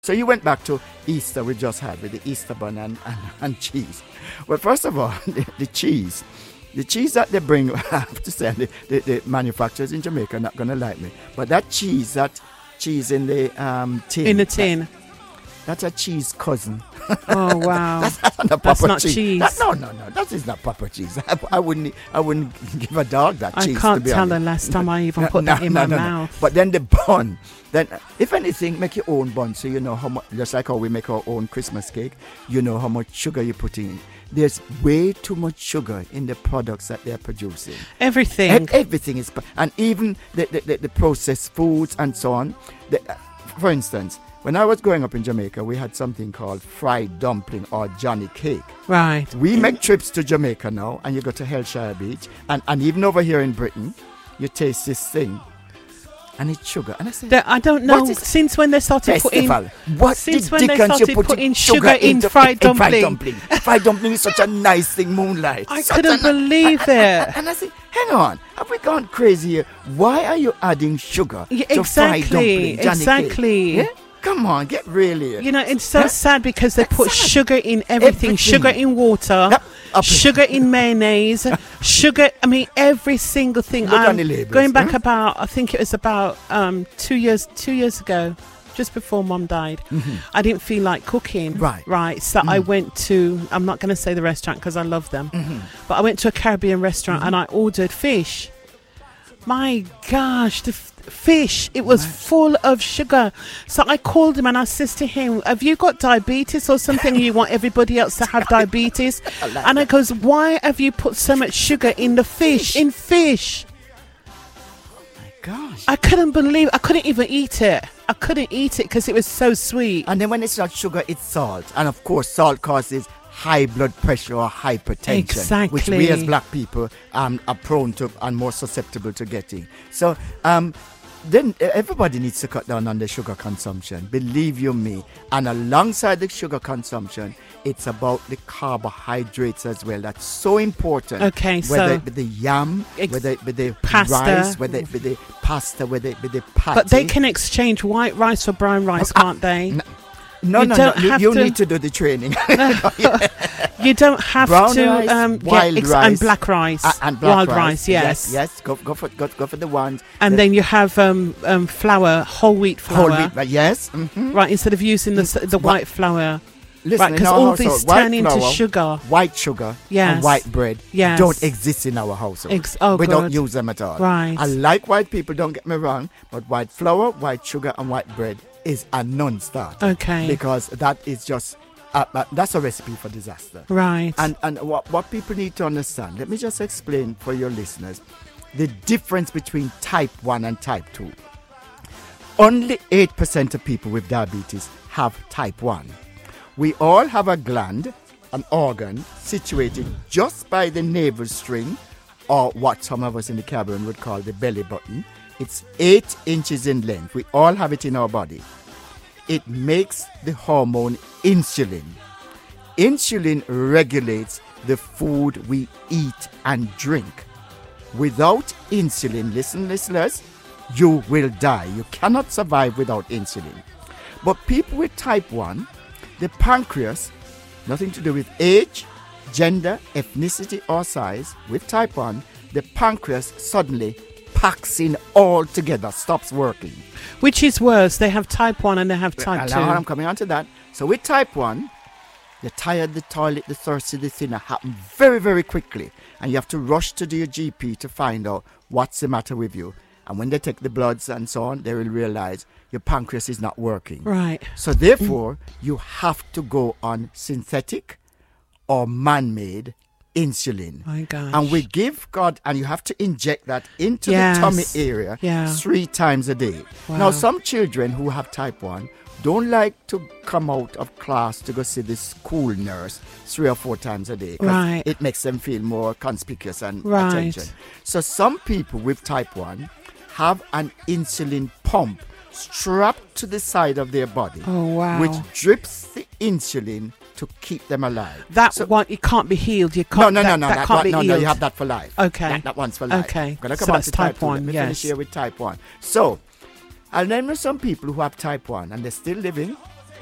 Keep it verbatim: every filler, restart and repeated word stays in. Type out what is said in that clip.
So you went back to Easter we just had with the Easter bun and, and, and cheese. Well, first of all, the, the cheese. The cheese that they bring, I have to say, the, the, the manufacturers in Jamaica are not going to like me. But that cheese, that cheese in the um, tin. In the tin. That, that's a cheese cousin. Oh, wow. that's, that's not a proper That's not cheese. cheese. That, no, no, no. That is not proper cheese. I, I wouldn't I wouldn't give a dog that I cheese. can't to be tell honest. the last time I even No, put no, that in no, my no, no. mouth. But then the bun, then if anything, make your own bun so you know how much, just like how we make our own Christmas cake, you know how much sugar you put in. There's way too much sugar in the products that they're producing. Everything. E- everything is, and even the, the, the, the processed foods and so on. The, for instance, when I was growing up in Jamaica, we had something called fried dumpling or Johnny cake. Right. We make trips to Jamaica now, and you go to Hellshire Beach, and, and even over here in Britain, you taste this thing, and it's sugar. And I said, The, I don't know what is since when they started festival? putting What since the when they dickens started you put putting sugar, sugar in into, fried in dumpling. fried dumpling. Fried dumpling is such a nice thing, moonlight. I Such couldn't a, believe and, it. And, and I said, hang on, have we gone crazy here? Why are you adding sugar Yeah, to fried exactly, dumpling, Johnny exactly. cake? Yeah? Come on, get really. You know, it's so Huh? sad because they That's put sad. sugar in everything. Everything. Sugar in water, Yep. Up- sugar in mayonnaise, sugar. I mean, every single thing. Look on Um, the labels, going back huh? about, I think it was about um, two years, two years ago, just before Mum died. I didn't feel like cooking. Mm-hmm. Right. Right. So I went to. I'm not going to say the restaurant because I love them, but I went to a Caribbean restaurant and I ordered fish. My gosh, the f- fish, it was full of sugar. So I called him and I says to him, have you got diabetes or something? You want everybody else to have diabetes? like And I goes, why have you put so much sugar in the fish? In fish. Gosh. I couldn't believe, I couldn't even eat it. I couldn't eat it because it was so sweet. And then when it's not sugar, it's salt. And of course, salt causes high blood pressure or hypertension, which we Exactly. as black people um, are prone to and more susceptible to getting. So um, then uh, everybody needs to cut down on the sugar consumption, believe you me. And alongside the sugar consumption, it's about the carbohydrates as well. That's so important. Okay, whether so it be the yam, ex- whether it be the pasta. rice, whether it be the pasta, whether it be the patty. But they can exchange white rice for brown rice, Oh, ah, can't they? n- No, You no, don't no. You, have you to- need to do the training. You don't have Brown to rice, um, wild yeah, ex- rice, and black rice, Uh, and black wild rice. rice, yes. yes, yes. Go, go for go, go for the ones. And that- then you have um, um, flour, whole wheat whole flour, wheat. But yes. Mm-hmm. right? Instead of using the s- the Wha- white flour, Listen, right? in Because our all household, this white turn into flour, sugar. white sugar, Yes. and white bread Yes. don't exist in our household. Ex- oh, we don't good. use them at all. Right. I like white people. Don't get me wrong, but white flour, white sugar, and white bread is a non-starter. Okay. Because that is just uh, uh, that's a recipe for disaster. Right. And and what, what people need to understand, let me just explain for your listeners the difference between type one and type two. Only eight percent of people with diabetes have type one. We all have a gland, an organ, situated just by the navel string, or what some of us in the Caribbean would call the belly button. It's eight inches in length. We all have it in our body. It makes the hormone insulin. Insulin regulates the food we eat and drink. Without insulin, listen, listeners, you will die. You cannot survive without insulin. But people with type one, the pancreas, nothing to do with age, gender, ethnicity, or size, with type one, the pancreas suddenly packs in all together, stops working. Which is worse? They have type one and they have type Now I'm two. coming on to that. So with type one, the tired, the toilet, the thirsty, the thinner happen very, very quickly. And you have to rush to your G P to find out what's the matter with you. And when they take the bloods and so on, they will realize your pancreas is not working. Right. So therefore, you have to go on synthetic or man-made insulin. My gosh. And we give God, and you have to inject that into Yes. the tummy area Yeah. three times a day. Wow. Now, some children who have type one don't like to come out of class to go see the school nurse three or four times a day. 'cause Right. it makes them feel more conspicuous and Right. attention. So some people with type one have an insulin pump strapped to the side of their body, Oh, wow. which drips the insulin to keep them alive. That So- one, it can't be healed. You no, can't. no, that, no, no, That, that can't one- be no, healed. no, you have that for life. Okay. That, that one's for life. Okay. I'm gonna So come on that's to type, type two. one, Let me yes. finish here with type one. So, I'll name you some people who have type one and they're still living.